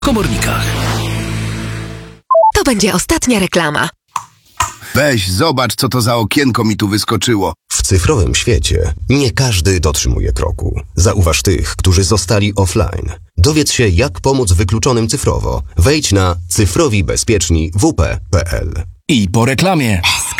komornikach. To będzie ostatnia reklama. Weź, zobacz, co to za okienko mi tu wyskoczyło. W cyfrowym świecie nie każdy dotrzymuje kroku. Zauważ tych, którzy zostali offline. Dowiedz się, jak pomóc wykluczonym cyfrowo. Wejdź na cyfrowibezpieczni.wp.pl. I po reklamie.